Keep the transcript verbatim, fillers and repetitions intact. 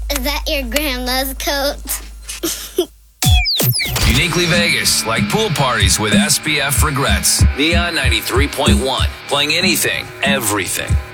Is that your grandma's coat? Uniquely Vegas, like pool parties with S P F Regrets. Neon ninety-three point one, playing anything, everything.